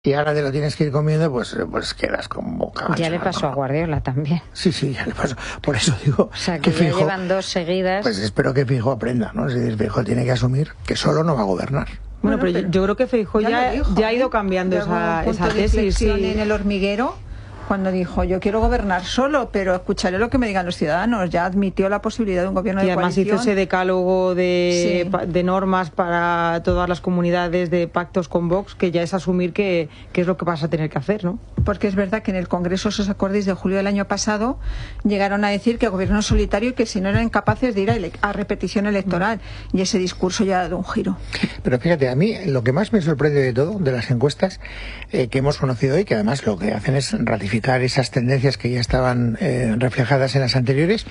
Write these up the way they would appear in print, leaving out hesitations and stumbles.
y ahora te lo tienes que ir comiendo, pues quedas con boca. Ya le pasó a Guardiola también. Sí, ya le pasó. Por eso digo, o sea, que ya Feijóo, llevan 2 seguidas. Pues espero que Feijóo aprenda, ¿no? Es decir, Feijóo tiene que asumir que solo no va a gobernar. Bueno, pero yo creo que Feijóo ya ha ido cambiando esa tesis. Sí. En El Hormiguero, cuando dijo, yo quiero gobernar solo, pero escucharé lo que me digan los ciudadanos. Ya admitió la posibilidad de un gobierno de coalición. Y además hizo ese decálogo de normas para todas las comunidades, de pactos con Vox, que ya es asumir que es lo que vas a tener que hacer, ¿no? Porque es verdad que en el Congreso, si os acordáis, de julio del año pasado, llegaron a decir que gobierno solitario y que si no eran capaces de ir a repetición electoral. Y ese discurso ya ha dado un giro. Pero fíjate, a mí lo que más me sorprende de todo, de las encuestas que hemos conocido hoy, que además lo que hacen es ratificar esas tendencias que ya estaban reflejadas en las anteriores,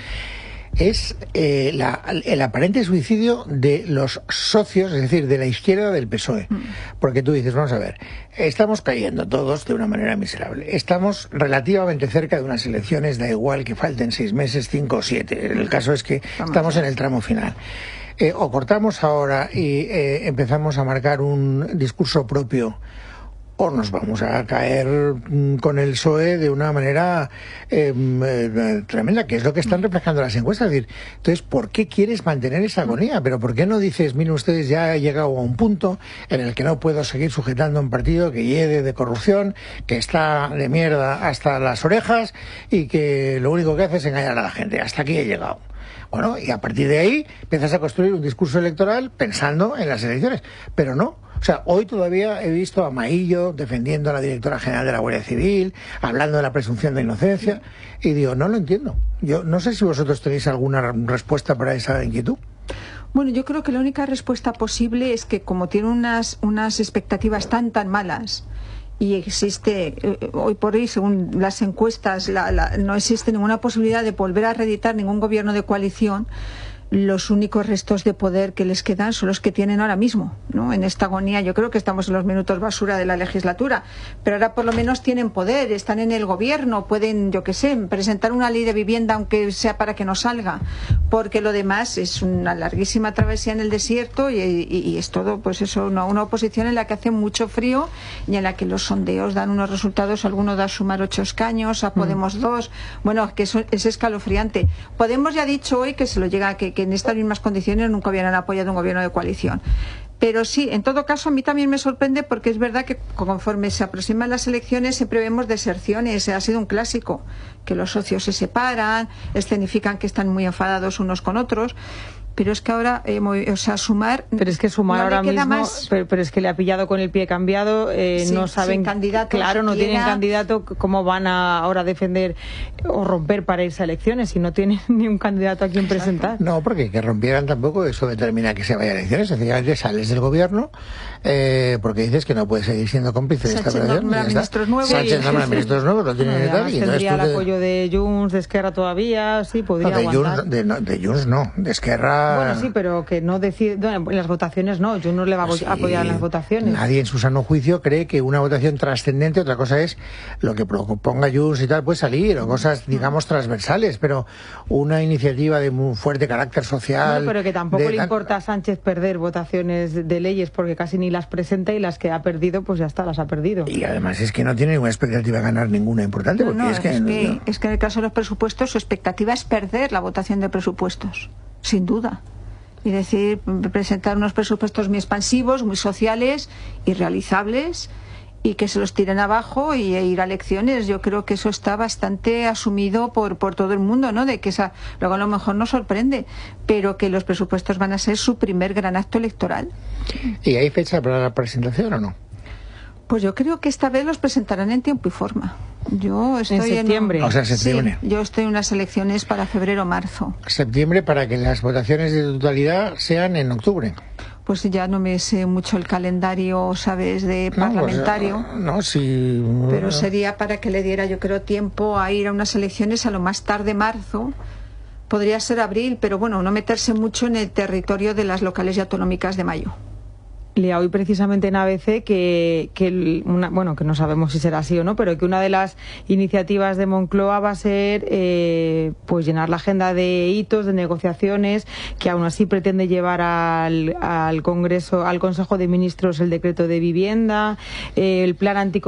es el aparente suicidio de los socios, es decir, de la izquierda del PSOE. Porque tú dices, vamos a ver, estamos cayendo todos de una manera miserable. Estamos relativamente cerca de unas elecciones, da igual que falten 6 meses, 5 o 7. El caso es que estamos en el tramo final. O cortamos ahora y empezamos a marcar un discurso propio, o nos vamos a caer con el PSOE de una manera tremenda, que es lo que están reflejando las encuestas. Es decir, entonces, ¿por qué quieres mantener esa agonía? ¿Pero por qué no dices, miren ustedes, ya he llegado a un punto en el que no puedo seguir sujetando un partido que hiede de corrupción, que está de mierda hasta las orejas y que lo único que hace es engañar a la gente? Hasta aquí he llegado. Bueno, y a partir de ahí empiezas a construir un discurso electoral pensando en las elecciones, pero no. O sea, hoy todavía he visto a Maillo defendiendo a la directora general de la Guardia Civil, hablando de la presunción de inocencia, y digo, no lo entiendo. Yo no sé si vosotros tenéis alguna respuesta para esa inquietud. Bueno, yo creo que la única respuesta posible es que como tiene unas expectativas tan malas, y existe, hoy por hoy, según las encuestas, no existe ninguna posibilidad de volver a reeditar ningún gobierno de coalición. Los únicos restos de poder que les quedan son los que tienen ahora mismo, ¿no? En esta agonía, yo creo que estamos en los minutos basura de la legislatura, pero ahora por lo menos tienen poder, están en el gobierno, pueden, yo qué sé, presentar una ley de vivienda aunque sea para que no salga, porque lo demás es una larguísima travesía en el desierto y es todo, pues eso, una oposición en la que hace mucho frío y en la que los sondeos dan unos resultados, alguno da sumar 8 escaños, a Podemos 2, bueno, que eso es escalofriante. Podemos ya ha dicho hoy que se lo llega, que en estas mismas condiciones nunca hubieran apoyado un gobierno de coalición. Pero sí, en todo caso, a mí también me sorprende porque es verdad que conforme se aproximan las elecciones siempre vemos deserciones. Ha sido un clásico que los socios se separan, escenifican que están muy enfadados unos con otros. Pero es que ahora, Sumar... Pero es que Sumar no ahora mismo, pero es que le ha pillado con el pie cambiado, sí, no saben, claro, no tienen candidato, ¿cómo van a ahora defender o romper para irse a elecciones si no tienen ni un candidato a quien presentar? No, porque que rompieran tampoco eso determina que se vaya a elecciones, sencillamente sales del gobierno porque dices que no puedes seguir siendo cómplice de esta operación. Ministros nuevos. Sánchez nombra ministros nuevos, lo tienen y tal. Y tendría el apoyo de Junts, de Esquerra todavía, sí, podría aguantar. De Junts no, de Esquerra... Bueno, sí, pero que no decide, en las votaciones no, Junts no le va a apoyar en las votaciones. Nadie en su sano juicio cree que una votación trascendente, otra cosa es lo que proponga Junts y tal, puede salir, o cosas, digamos, transversales, pero una iniciativa de muy fuerte carácter social... No, pero que tampoco le importa a Sánchez perder votaciones de leyes, porque casi ni las presenta y las que ha perdido, pues ya está, las ha perdido. Y además es que no tiene ninguna expectativa de ganar ninguna importante, porque es que en el caso de los presupuestos su expectativa es perder la votación de presupuestos, sin duda. Y decir, presentar unos presupuestos muy expansivos, muy sociales, irrealizables, y que se los tiren abajo y ir a elecciones. Yo creo que eso está bastante asumido por todo el mundo, ¿no? De que luego a lo mejor nos sorprende, pero que los presupuestos van a ser su primer gran acto electoral. ¿Y hay fecha para la presentación o no? Pues yo creo que esta vez los presentarán en tiempo y forma. Yo estoy en septiembre. O sea, septiembre. Sí, yo estoy en unas elecciones para febrero o marzo. Septiembre para que las votaciones de totalidad sean en octubre. Pues ya no me sé mucho el calendario, ¿sabes?, de parlamentario. No, sí. Pero sería para que le diera, yo creo, tiempo a ir a unas elecciones a lo más tarde marzo. Podría ser abril, pero bueno, no meterse mucho en el territorio de las locales y autonómicas de mayo. Leía hoy precisamente en ABC que no sabemos si será así o no, pero que una de las iniciativas de Moncloa va a ser pues llenar la agenda de hitos, de negociaciones, que aún así pretende llevar al Congreso, al Consejo de Ministros, el decreto de vivienda, el plan